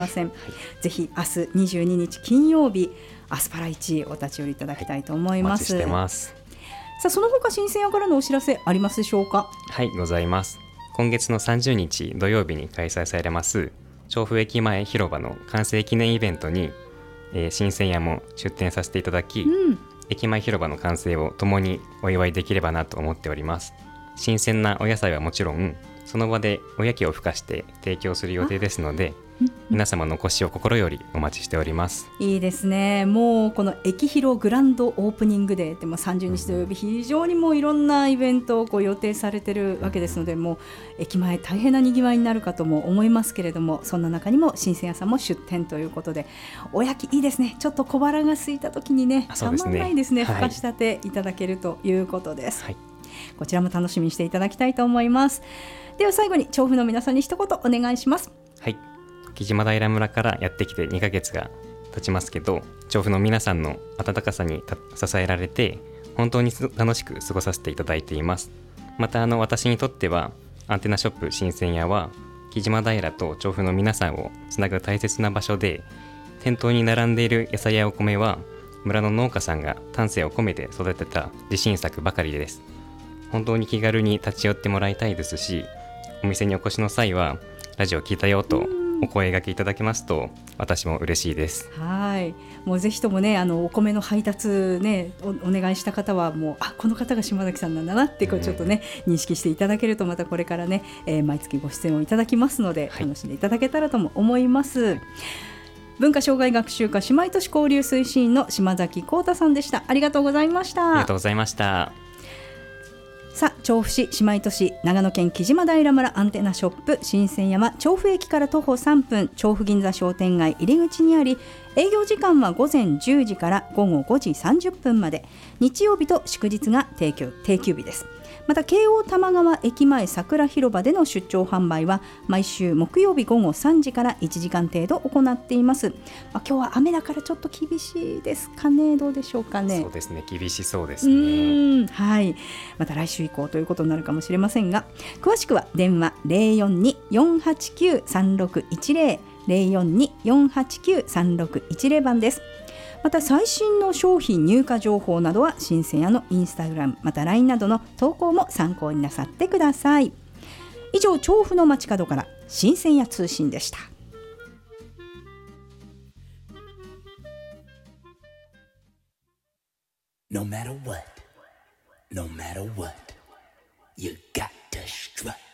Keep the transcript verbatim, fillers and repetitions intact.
ません、はい、ぜひ明日にじゅうににち金曜日アスパラいちお立ち寄りいただきたいと思います、 はい、お待ちしてます。 さあその他新鮮屋からのお知らせありますでしょうか。 はい、ございます。今月のさんじゅうにち土曜日に開催されます調布駅前広場の完成記念イベントに、えー、新鮮屋も出店させていただき、うん、駅前広場の完成を共にお祝いできればなと思っております。新鮮なお野菜はもちろんその場でおやきをふかして提供する予定ですので、皆様のお越しを心よりお待ちしております。 いいですね。もうこの駅広グランドオープニングデーでもさんじゅうにち土曜日非常にもういろんなイベントをこう予定されているわけですので、もう駅前大変なにぎわいになるかとも思いますけれども、そんな中にも新鮮屋さんも出店ということで、おやきいいですね。ちょっと小腹が空いた時にね、たまんないですね。ふかしたていただけるということです、はい、こちらも楽しみにしていただきたいと思います。では最後に調布の皆さんに一言お願いします。 はい、木島平村からやってきてにかげつが経ちますけど、調布の皆さんの温かさに支えられて本当に楽しく過ごさせていただいています。またあの私にとってはアンテナショップ新鮮屋は木島平と調布の皆さんをつなぐ大切な場所で、店頭に並んでいる野菜やお米は村の農家さんが丹精を込めて育てた自信作ばかりです。本当に気軽に立ち寄ってもらいたいですし、お店にお越しの際はラジオ聞いたよとお声掛けいただけますと私も嬉しいです。 はい、もうぜひともね、あのお米の配達ね お, お願いした方はもうあこの方が島崎さんなんだなってこうちょっとね、うん、認識していただけるとまたこれからね、えー、毎月ご出演をいただきますので、はい、楽しんでいただけたらとも思います、はい、文化障害学習課姉妹都市交流推進員の島崎幸太さんでした。ありがとうございました。 ありがとうございました。 さあ調布市姉妹都市長野県木島平村アンテナショップ新鮮山調布駅から徒歩さんぷん、調布銀座商店街入り口にあり、営業時間は午前じゅうじから午後ごじさんじゅっぷんまで、日曜日と祝日が定休、定休日です。また京王多摩川駅前桜広場での出張販売は毎週木曜日午後さんじからいちじかん程度行っています、まあ、今日は雨だからちょっと厳しいですかね。どうでしょうかね。 そうですね、厳しそうですね。 うん、はい、また来週以降ということになるかもしれませんが、詳しくは電話 ゼロよんに よんはちきゅう さんろくいちゼロ ゼロよんに よんはちきゅう さんろくいちゼロ 番です。また最新の商品入荷情報などは新鮮屋のインスタグラムまた ライン などの投稿も参考になさってください。以上調布の街角から新鮮屋通信でした。 No matter what, no matter what, you got to strut.